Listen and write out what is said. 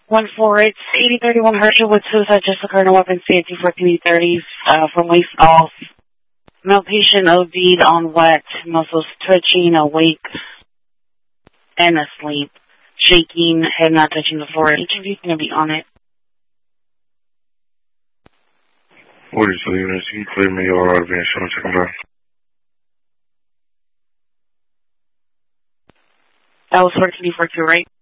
1-4, it's 8031 Herschelwood. Suicide just occurred in weapon safety for 330s from waist off. Male patient OD'd on wet, muscles twitching, awake, and asleep. Shaking, head not touching the floor. Each of you is going to be on it. What is the unit? You can clear me or out of insurance. Come back. That was 1442, right?